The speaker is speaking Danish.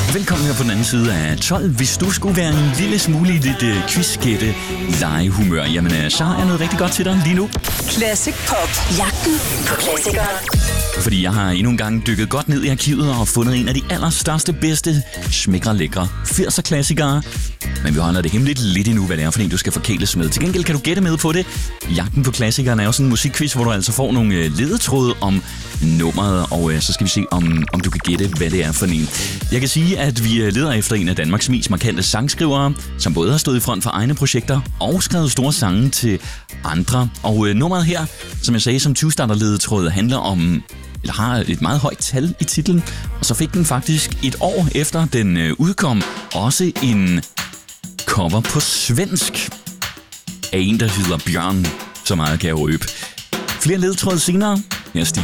Velkommen her på den anden side af 12. Hvis du skulle være en lille smule i dit quizgætte legehumør, jamen så har jeg noget rigtig godt til dig lige nu. Classic Pop. Jagten på klassikere. Fordi jeg har endnu en gang dykket godt ned i arkivet og fundet en af de allerstørste, bedste, smækre, lækre 80'er klassikere. Men vi holder det hemmeligt lidt endnu, hvad det er for en, du skal forkæles med. Til gengæld kan du gætte med på det. Jagten på klassikeren er jo sådan en musikquiz, hvor du altså får nogle ledetråde om nummeret, og så skal vi se, om du kan gætte, hvad det er for en. Jeg kan sige, at vi leder efter en af Danmarks mest markante sangskrivere, som både har stået i front for egne projekter og skrevet store sange til andre. Og nummeret her, som jeg sagde som 20-starter-ledetråd, handler om, eller har et meget højt tal i titlen, og så fik den faktisk et år efter den udkom også en cover på svensk af en, der hedder Bjørn. Så meget kan jeg røbe. Flere ledetråde senere.